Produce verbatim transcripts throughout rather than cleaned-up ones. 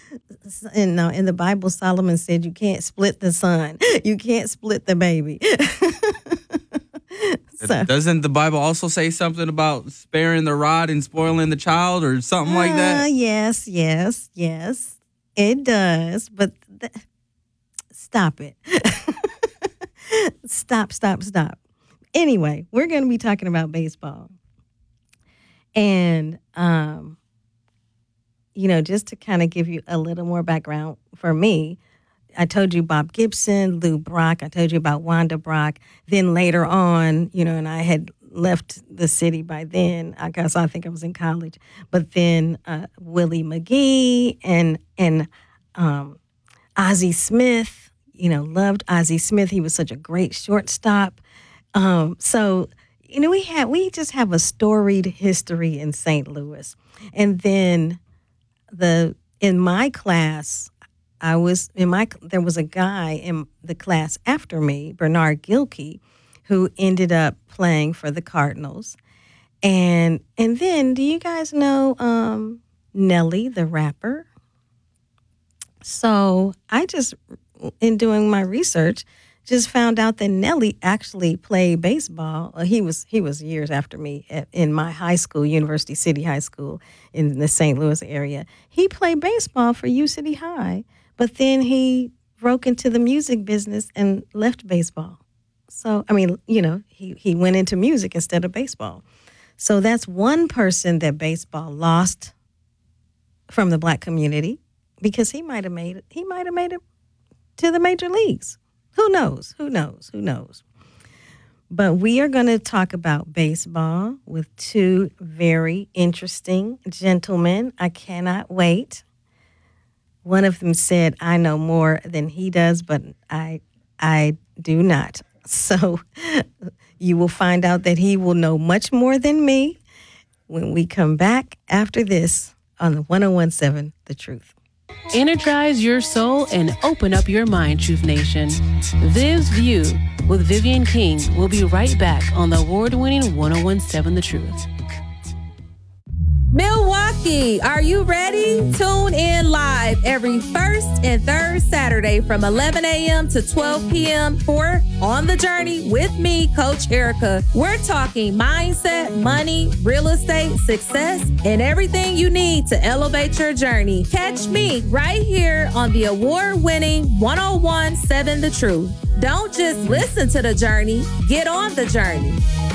And no, in the Bible, Solomon said you can't split the son. You can't split the baby. So, doesn't the Bible also say something about sparing the rod and spoiling the child or something uh, like that? Yes, yes, yes, it does. But th- stop it. Stop, stop, stop. Anyway, we're going to be talking about baseball. And, um, you know, just to kind of give you a little more background for me, I told you Bob Gibson, Lou Brock. I told you about Wanda Brock. Then later on, you know, and I had left the city by then. I guess I think I was in college. But then uh, Willie McGee and and um, Ozzie Smith. You know, loved Ozzie Smith. He was such a great shortstop. Um, so you know, we had we just have a storied history in Saint Louis. And then the in my class. I was in my, there was a guy in the class after me, Bernard Gilkey, who ended up playing for the Cardinals. And and then, do you guys know um, Nelly, the rapper? So I just, in doing my research, just found out that Nelly actually played baseball. He was he was years after me at, in my high school, University City High School in the Saint Louis area. He played baseball for U City High. But then he broke into the music business and left baseball. So, I mean, you know, he, he went into music instead of baseball. So that's one person that baseball lost from the black community because he might have made it. He might have made it to the major leagues. Who knows? Who knows? Who knows? But we are going to talk about baseball with two very interesting gentlemen. I cannot wait. One of them said, I know more than he does, but I I do not. So you will find out that he will know much more than me when we come back after this on the one oh one point seven The Truth. Energize your soul and open up your mind, Truth Nation. Viv's View with Vivian King will be right back on the award-winning one oh one point seven The Truth. Milwaukee, are you ready? Tune in live every first and third Saturday from eleven a.m. to twelve p.m. for On the Journey with me, Coach Erica. We're talking mindset, money, real estate, success, and everything you need to elevate your journey. Catch me right here on the award-winning one oh one point seven The Truth. Don't just listen to the journey, get on the journey.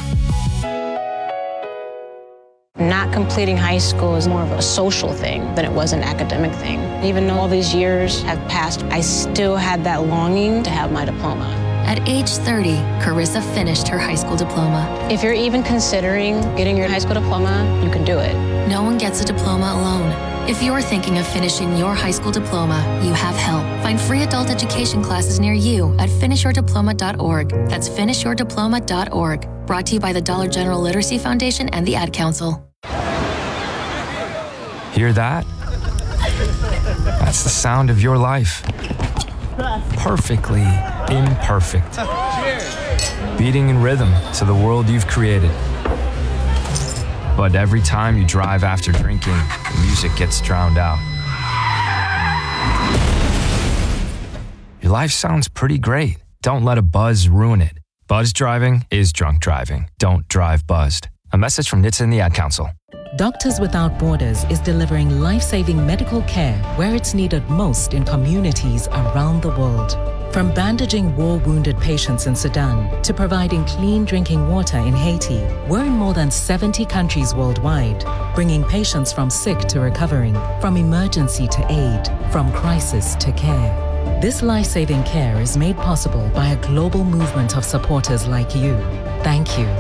Not completing high school is more of a social thing than it was an academic thing. Even though all these years have passed, I still had that longing to have my diploma. At age thirty, Carissa finished her high school diploma. If you're even considering getting your high school diploma, you can do it. No one gets a diploma alone. If you're thinking of finishing your high school diploma, you have help. Find free adult education classes near you at finish your diploma dot org. That's finish your diploma dot org. Brought to you by the Dollar General Literacy Foundation and the Ad Council. Hear that? That's the sound of your life. Perfectly imperfect. Beating in rhythm to the world you've created. But every time you drive after drinking, the music gets drowned out. Your life sounds pretty great. Don't let a buzz ruin it. Buzz driving is drunk driving. Don't drive buzzed. A message from N H T S A and the Ad Council. Doctors Without Borders is delivering life-saving medical care where it's needed most in communities around the world. From bandaging war-wounded patients in Sudan to providing clean drinking water in Haiti, we're in more than seventy countries worldwide, bringing patients from sick to recovering, from emergency to aid, from crisis to care. This life-saving care is made possible by a global movement of supporters like you. Thank you.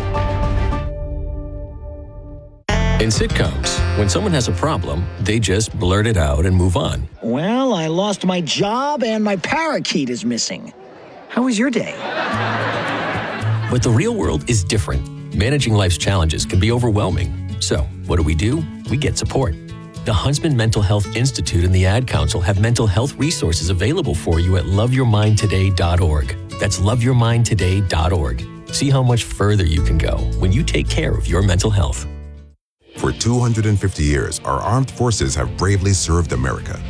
In sitcoms, when someone has a problem, they just blurt it out and move on. Well, I lost my job and my parakeet is missing. How was your day? But the real world is different. Managing life's challenges can be overwhelming. So, what do we do? We get support. The Huntsman Mental Health Institute and the Ad Council have mental health resources available for you at love your mind today dot org. That's love your mind today dot org. See how much further you can go when you take care of your mental health. For two hundred fifty years, our armed forces have bravely served America.